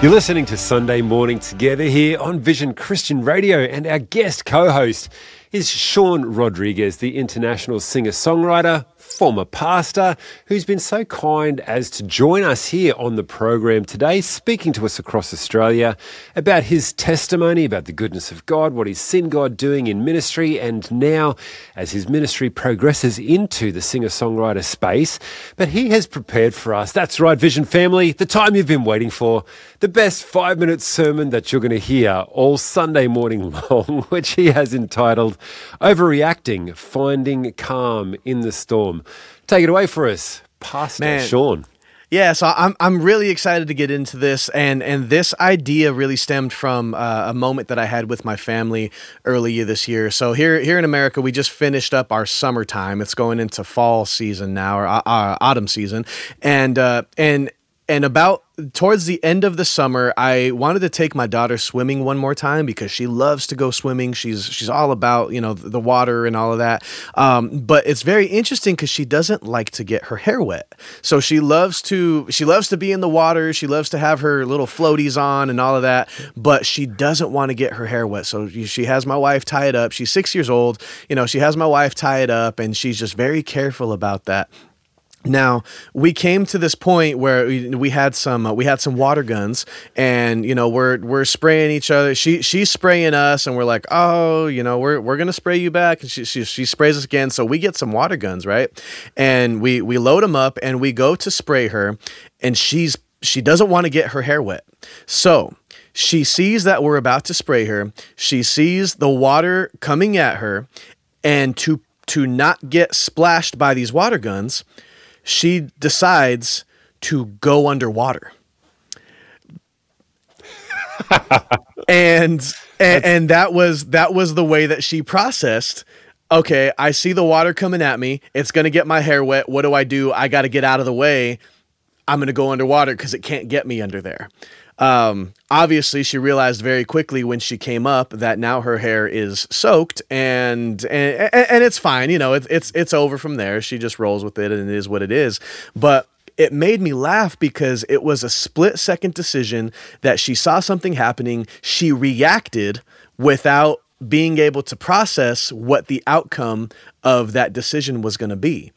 You're listening to Sunday Morning Together here on Vision Christian Radio, and our guest co-host is Sean Rodriguez, the international singer-songwriter, former pastor, who's been so kind as to join us here on the program today, speaking to us across Australia about his testimony, about the goodness of God, what he's seen God doing in ministry, and now as his ministry progresses into the singer-songwriter space. But he has prepared for us, that's right, Vision family, the time you've been waiting for, the best 5-minute sermon that you're going to hear all Sunday morning long, which he has entitled Overreacting, Finding Calm in the Storm. Take it away for us, Pastor Sean. Yeah, so I'm really excited to get into this, and this idea really stemmed from a moment that I had with my family earlier this year. So here in America, we just finished up our summertime. It's going into fall season now, or autumn season, and about towards the end of the summer, I wanted to take my daughter swimming one more time because she loves to go swimming. She's all about, the water and all of that. But it's very interesting because she doesn't like to get her hair wet. So she loves to be in the water. She loves to have her little floaties on and all of that, but she doesn't want to get her hair wet. So she has my wife tie it up. She's 6 years old. She has my wife tie it up, and she's just very careful about that. Now, we came to this point where we had some water guns, and we're spraying each other. She's spraying us, and we're like, oh, we're gonna spray you back, and she sprays us again. So we get some water guns, right? And we load them up, and we go to spray her, and she doesn't want to get her hair wet. So she sees that we're about to spray her. She sees the water coming at her, and to not get splashed by these water guns, she decides to go underwater. and that was the way that she processed, okay, I see the water coming at me. It's going to get my hair wet. What do? I got to get out of the way. I'm going to go underwater because it can't get me under there. Obviously, she realized very quickly when she came up that now her hair is soaked, and it's fine. It's over from there. She just rolls with it, and it is what it is. But it made me laugh because it was a split-second decision that she saw something happening. She reacted without being able to process what the outcome of that decision was going to be.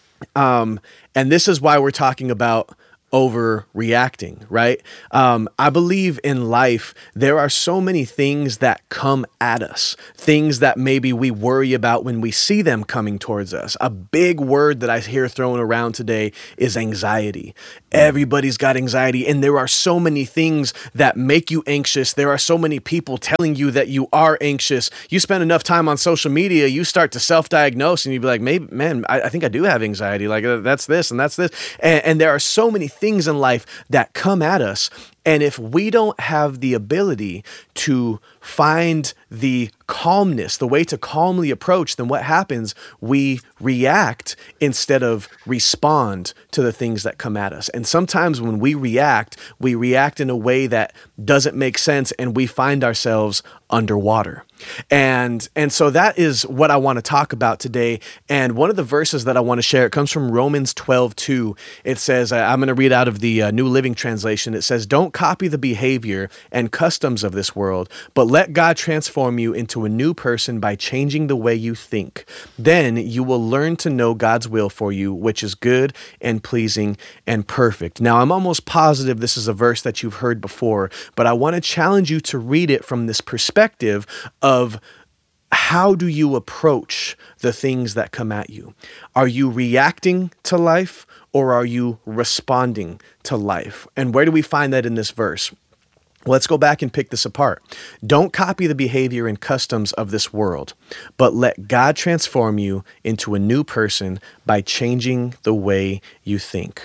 And this is why we're talking about overreacting, right? I believe in life, there are so many things that come at us, things that maybe we worry about when we see them coming towards us. A big word that I hear thrown around today is anxiety. Everybody's got anxiety, and there are so many things that make you anxious. There are so many people telling you that you are anxious. You spend enough time on social media, you start to self-diagnose, and you be like, maybe, man, I think I do have anxiety. Like that's this and that's this. And there are so many things in life that come at us. And if we don't have the ability to find the calmness, the way to calmly approach, then what happens? We react instead of respond to the things that come at us. And sometimes when we react in a way that doesn't make sense, and we find ourselves underwater. And so that is what I want to talk about today. And one of the verses that I want to share, it comes from Romans 12:2. It says, I'm going to read out of the New Living Translation. It says, "Don't copy the behavior and customs of this world, but let God transform you into a new person by changing the way you think. Then you will learn to know God's will for you, which is good and pleasing and perfect." Now, I'm almost positive this is a verse that you've heard before, but I want to challenge you to read it from this perspective of how do you approach the things that come at you? Are you reacting to life, or are you responding to life? And where do we find that in this verse? Let's go back and pick this apart. Don't copy the behavior and customs of this world, but let God transform you into a new person by changing the way you think.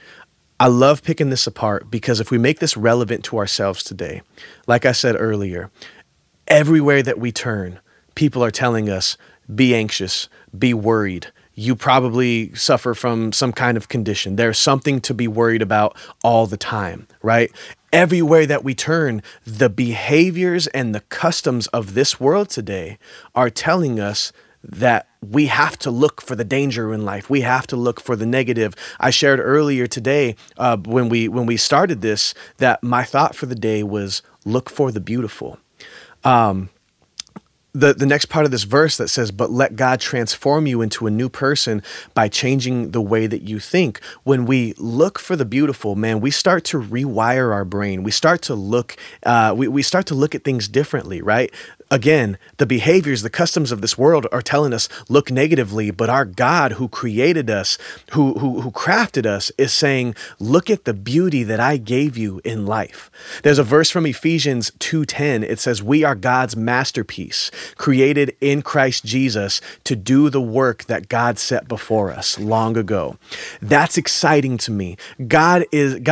I love picking this apart because if we make this relevant to ourselves today, like I said earlier, everywhere that we turn, people are telling us, be anxious, be worried. You probably suffer from some kind of condition. There's something to be worried about all the time, right? Everywhere that we turn, the behaviors and the customs of this world today are telling us that we have to look for the danger in life. We have to look for the negative. I shared earlier today when we started this that my thought for the day was look for the beautiful. The next part of this verse that says, but let God transform you into a new person by changing the way that you think. When we look for the beautiful, man, we start to rewire our brain. We start to look, we start to look at things differently, right? Again, the behaviors, the customs of this world are telling us look negatively, but our God who created us, who crafted us is saying, look at the beauty that I gave you in life. There's a verse from Ephesians 2:10. It says, we are God's masterpiece, created in Christ Jesus to do the work that God set before us long ago. That's exciting to me. God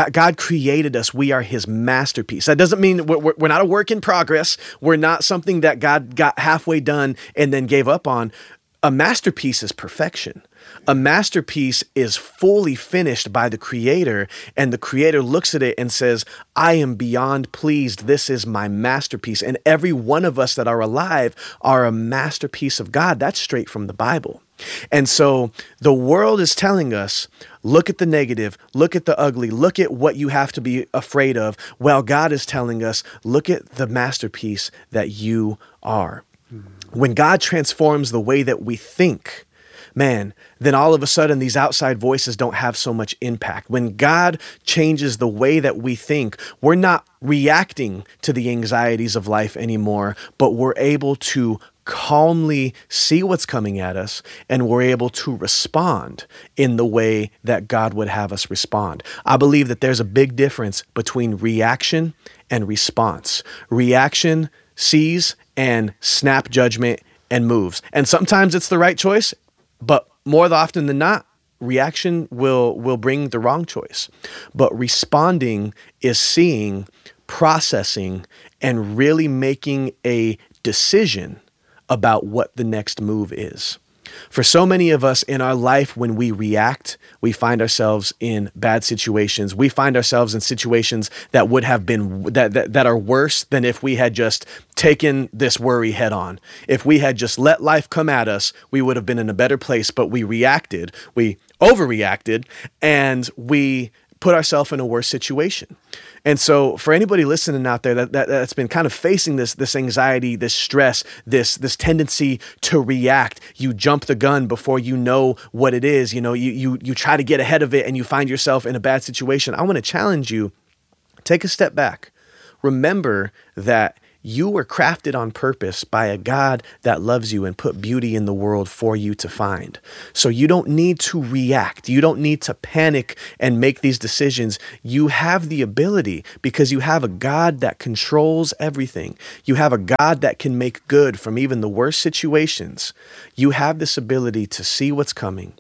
created us. We are his masterpiece. That doesn't mean we're not a work in progress. We're not something that God got halfway done and then gave up on. A masterpiece is perfection. A masterpiece is fully finished by the creator, and the creator looks at it and says, I am beyond pleased. This is my masterpiece. And every one of us that are alive are a masterpiece of God. That's straight from the Bible. And so the world is telling us, look at the negative, look at the ugly, look at what you have to be afraid of, while God is telling us, look at the masterpiece that you are. When God transforms the way that we think, man, then all of a sudden these outside voices don't have so much impact. When God changes the way that we think, we're not reacting to the anxieties of life anymore, but we're able to calmly see what's coming at us, and we're able to respond in the way that God would have us respond. I believe that there's a big difference between reaction and response. Reaction sees and snap judgment and moves. And sometimes it's the right choice, but more often than not, reaction will bring the wrong choice. But responding is seeing, processing, and really making a decision about what the next move is. For so many of us in our life, when we react, we find ourselves in bad situations. We find ourselves in situations that would have been that are worse than if we had just taken this worry head on. If we had just let life come at us, we would have been in a better place. But we reacted, we overreacted, and we put ourselves in a worse situation. And so for anybody listening out there that's been kind of facing this anxiety, this stress, this tendency to react, you jump the gun before you know what it is, you try to get ahead of it and you find yourself in a bad situation. I want to challenge you, take a step back. Remember that you were crafted on purpose by a God that loves you and put beauty in the world for you to find. So you don't need to react. You don't need to panic and make these decisions. You have the ability because you have a God that controls everything. You have a God that can make good from even the worst situations. You have this ability to see what's coming,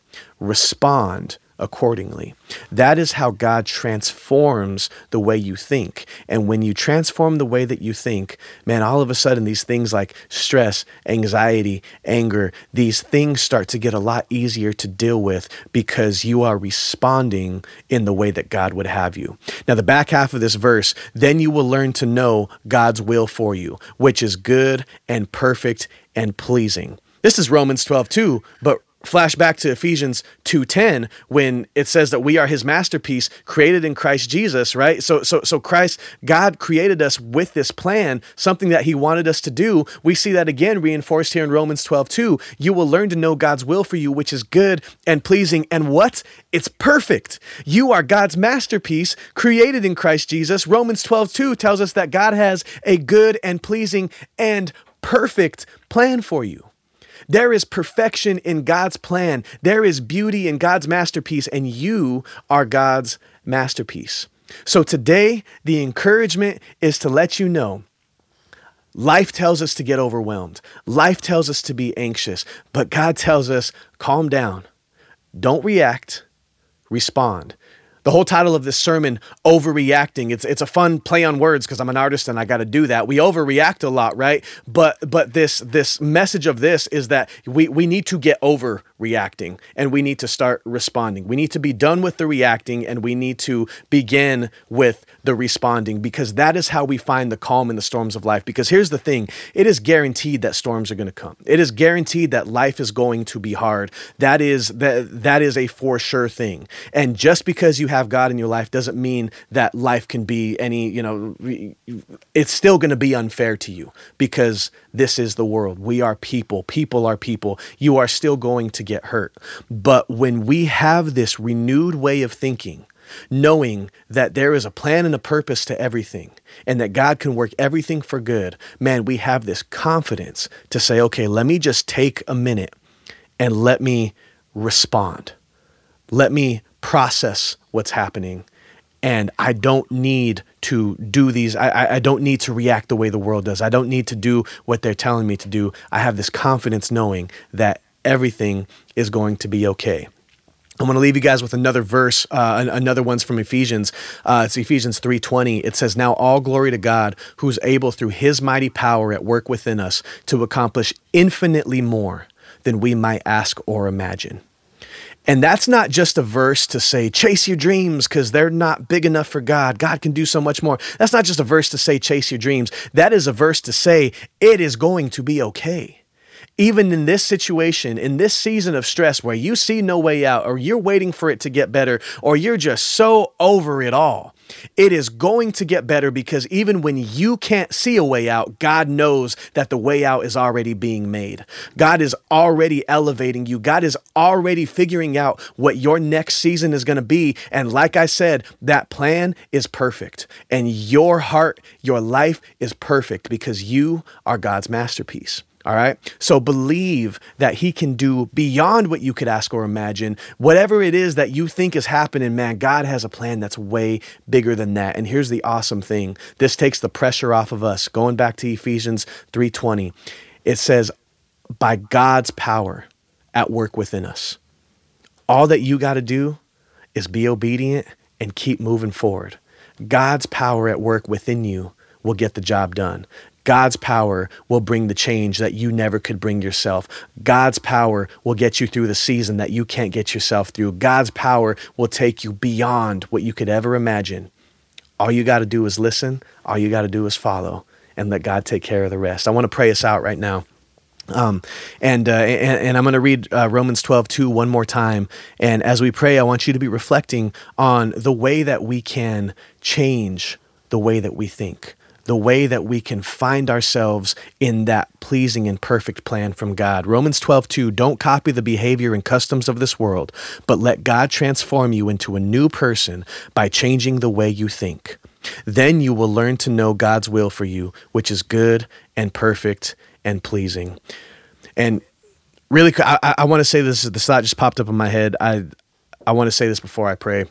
respond accordingly. That is how God transforms the way you think. And when you transform the way that you think, man, all of a sudden these things like stress, anxiety, anger, these things start to get a lot easier to deal with because you are responding in the way that God would have you. Now, the back half of this verse, then you will learn to know God's will for you, which is good and perfect and pleasing. This is Romans 12:2, but flash back to Ephesians 2:10 when it says that we are his masterpiece created in Christ Jesus, right? So Christ, God created us with this plan, something that he wanted us to do. We see that again reinforced here in Romans 12:2. You will learn to know God's will for you, which is good and pleasing. And what? It's perfect. You are God's masterpiece created in Christ Jesus. Romans 12:2 tells us that God has a good and pleasing and perfect plan for you. There is perfection in God's plan. There is beauty in God's masterpiece, and you are God's masterpiece. So today, the encouragement is to let you know, life tells us to get overwhelmed. Life tells us to be anxious, but God tells us, calm down. Don't react, respond. The whole title of this sermon, Overreacting, it's a fun play on words because I'm an artist and I got to do that. We overreact a lot, right? But this message of this is that we need to get over reacting and we need to start responding. We need to be done with the reacting and we need to begin with the responding, because that is how we find the calm in the storms of life. Because here's the thing, it is guaranteed that storms are going to come. It is guaranteed that life is going to be hard. That is a for sure thing. And just because you have God in your life doesn't mean that life can be it's still going to be unfair to you, because this is the world. We are people. People are people. You are still going to get hurt. But when we have this renewed way of thinking, knowing that there is a plan and a purpose to everything and that God can work everything for good, man, we have this confidence to say, okay, let me just take a minute and let me respond. Let me process what's happening. And I don't need to do these. I don't need to react the way the world does. I don't need to do what they're telling me to do. I have this confidence knowing that everything is going to be okay. I'm going to leave you guys with another verse. Another one's from Ephesians. It's Ephesians 3:20. It says, "Now all glory to God, who's able through his mighty power at work within us to accomplish infinitely more than we might ask or imagine." And that's not just a verse to say, chase your dreams because they're not big enough for God. God can do so much more. That's not just a verse to say, chase your dreams. That is a verse to say, it is going to be okay. Even in this situation, in this season of stress where you see no way out, or you're waiting for it to get better, or you're just so over it all, it is going to get better, because even when you can't see a way out, God knows that the way out is already being made. God is already elevating you. God is already figuring out what your next season is going to be. And like I said, that plan is perfect. And your heart, your life is perfect because you are God's masterpiece. All right. So believe that he can do beyond what you could ask or imagine. Whatever it is that you think is happening, man, God has a plan that's way bigger than that. And here's the awesome thing. This takes the pressure off of us. Going back to Ephesians 3:20, it says, by God's power at work within us. All that you got to do is be obedient and keep moving forward. God's power at work within you will get the job done. God's power will bring the change that you never could bring yourself. God's power will get you through the season that you can't get yourself through. God's power will take you beyond what you could ever imagine. All you got to do is listen. All you got to do is follow and let God take care of the rest. I want to pray us out right now. And I'm going to read Romans 12:2 one more time. And as we pray, I want you to be reflecting on the way that we can change the way that we think. The way that we can find ourselves in that pleasing and perfect plan from God. Romans 12:2, don't copy the behavior and customs of this world, but let God transform you into a new person by changing the way you think. Then you will learn to know God's will for you, which is good and perfect and pleasing. And really, I want to say this thought just popped up in my head. I want to say this before I pray.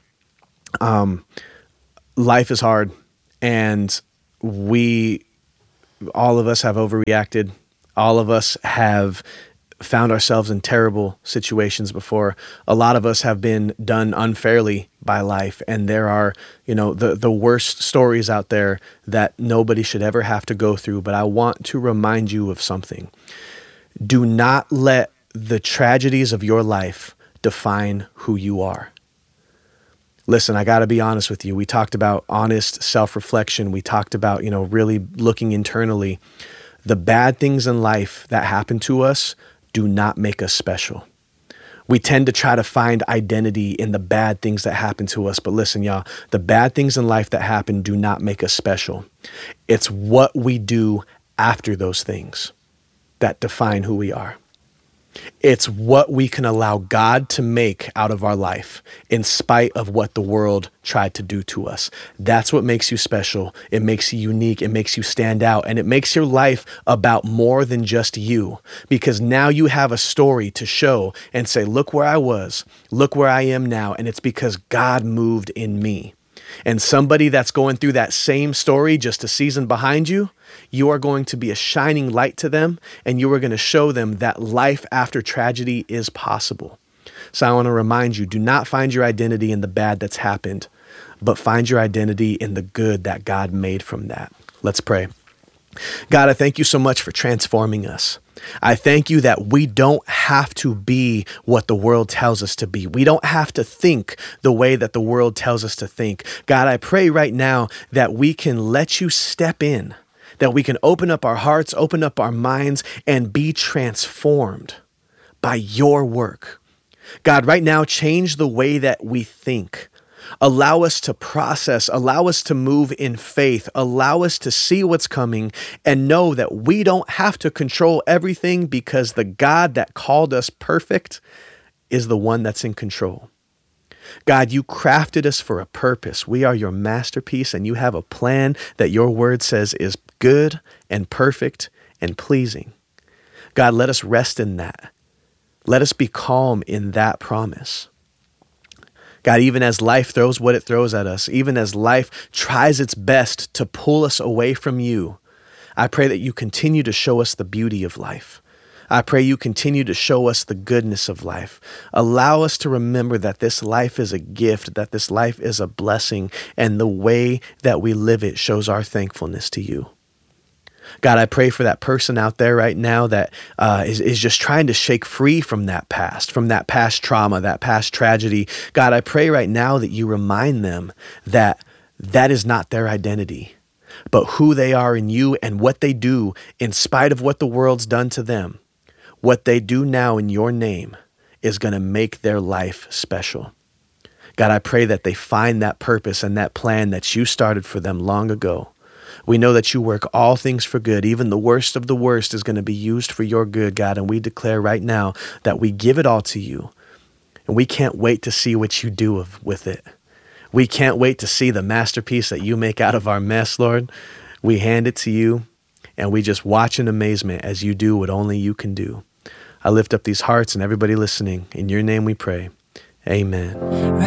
Life is hard, and all of us have overreacted. All of us have found ourselves in terrible situations before. A lot of us have been done unfairly by life. And there are, the worst stories out there that nobody should ever have to go through. But I want to remind you of something. Do not let the tragedies of your life define who you are. Listen, I got to be honest with you. We talked about honest self-reflection. We talked about, really looking internally. The bad things in life that happen to us do not make us special. We tend to try to find identity in the bad things that happen to us. But listen, y'all, the bad things in life that happen do not make us special. It's what we do after those things that define who we are. It's what we can allow God to make out of our life in spite of what the world tried to do to us. That's what makes you special. It makes you unique. It makes you stand out. And it makes your life about more than just you, because now you have a story to show and say, look where I was, look where I am now. And it's because God moved in me. And somebody that's going through that same story just a season behind you, you are going to be a shining light to them, and you are going to show them that life after tragedy is possible. So I want to remind you, do not find your identity in the bad that's happened, but find your identity in the good that God made from that. Let's pray. God, I thank you so much for transforming us. I thank you that we don't have to be what the world tells us to be. We don't have to think the way that the world tells us to think. God, I pray right now that we can let you step in, that we can open up our hearts, open up our minds, and be transformed by your work. God, right now, change the way that we think. Allow us to process, allow us to move in faith, allow us to see what's coming and know that we don't have to control everything because the God that called us perfect is the one that's in control. God, you crafted us for a purpose. We are your masterpiece, and you have a plan that your word says is good and perfect and pleasing. God, let us rest in that. Let us be calm in that promise. God, even as life throws what it throws at us, even as life tries its best to pull us away from you, I pray that you continue to show us the beauty of life. I pray you continue to show us the goodness of life. Allow us to remember that this life is a gift, that this life is a blessing, and the way that we live it shows our thankfulness to you. God, I pray for that person out there right now that is just trying to shake free from that past trauma, that past tragedy. God, I pray right now that you remind them that that is not their identity, but who they are in you and what they do in spite of what the world's done to them. What they do now in your name is going to make their life special. God, I pray that they find that purpose and that plan that you started for them long ago. We know that you work all things for good. Even the worst of the worst is going to be used for your good, God. And we declare right now that we give it all to you. And we can't wait to see what you do with it. We can't wait to see the masterpiece that you make out of our mess, Lord. We hand it to you, and we just watch in amazement as you do what only you can do. I lift up these hearts and everybody listening. In your name we pray. Amen.